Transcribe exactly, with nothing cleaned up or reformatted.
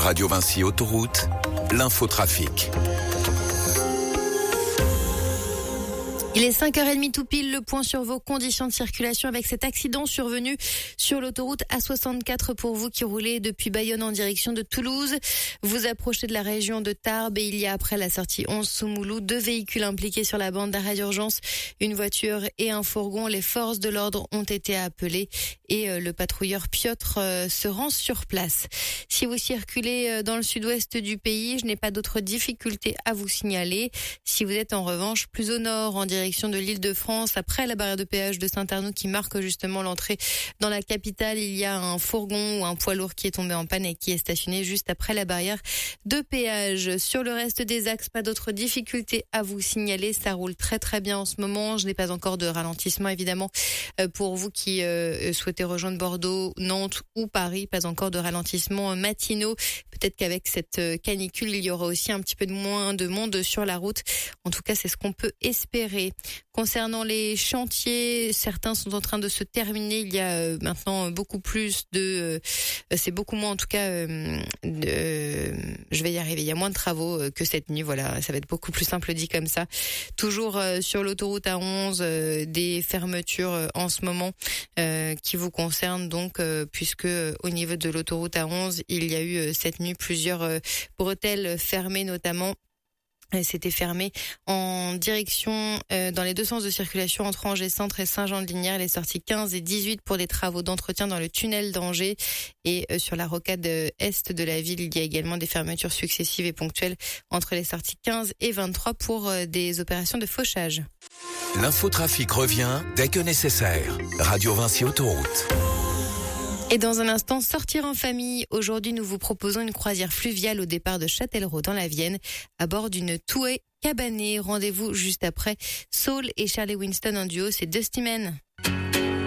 Radio Vinci Autoroute, l'infotrafic. Il est cinq heures trente tout pile, le point sur vos conditions de circulation avec cet accident survenu sur l'autoroute A soixante-quatre pour vous qui roulez depuis Bayonne en direction de Toulouse. Vous approchez de la région de Tarbes et il y a après la sortie onze Soumoulou deux véhicules impliqués sur la bande d'arrêt d'urgence, une voiture et un fourgon. Les forces de l'ordre ont été appelées et le patrouilleur Piotr se rend sur place. Si vous circulez dans le sud-ouest du pays, je n'ai pas d'autres difficultés à vous signaler. Si vous êtes en revanche plus au nord en direction de l'Île-de-France, après la barrière de péage de Saint-Arnoux qui marque justement l'entrée dans la capitale, il y a un fourgon ou un poids lourd qui est tombé en panne et qui est stationné juste après la barrière de péage. Sur le reste des axes, pas d'autres difficultés à vous signaler. Ça roule très très bien en ce moment. Je n'ai pas encore de ralentissement évidemment pour vous qui euh, souhaitez rejoindre Bordeaux, Nantes ou Paris. Pas encore de ralentissement matinaux. Peut-être qu'avec cette canicule, il y aura aussi un petit peu de moins de monde sur la route. En tout cas, c'est ce qu'on peut espérer. Concernant les chantiers, certains sont en train de se terminer. Il y a euh, maintenant beaucoup plus de... Euh, c'est beaucoup moins en tout cas... Euh, de, euh, je vais y arriver. Il y a moins de travaux euh, que cette nuit. Voilà, ça va être beaucoup plus simple dit comme ça. Toujours euh, sur l'autoroute A onze, euh, des fermetures euh, en ce moment euh, qui vous concernent donc euh, puisque euh, au niveau de l'autoroute A onze, il y a eu euh, cette nuit plusieurs euh, bretelles fermées notamment. C'était fermé en direction euh, dans les deux sens de circulation entre Angers Centre et Saint-Jean-de-Lignières, les sorties quinze et dix-huit pour des travaux d'entretien dans le tunnel d'Angers et euh, sur la rocade est de la ville, il y a également des fermetures successives et ponctuelles entre les sorties quinze et vingt-trois pour euh, des opérations de fauchage. L'infotrafic revient dès que nécessaire. Radio Vinci Autoroute. Et dans un instant, sortir en famille. Aujourd'hui, nous vous proposons une croisière fluviale au départ de Châtellerault dans la Vienne, à bord d'une Touée cabanée. Rendez-vous juste après Saul et Charlie Winston en duo, c'est Dusty Man.